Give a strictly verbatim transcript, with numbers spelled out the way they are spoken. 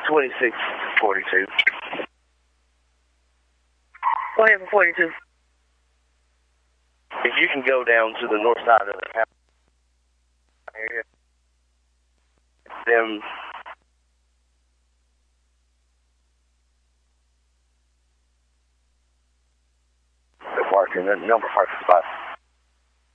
twenty-six forty-two. Go ahead for forty-two. If you can go down to the north side of the house area, them they're parking, the number of parking spots.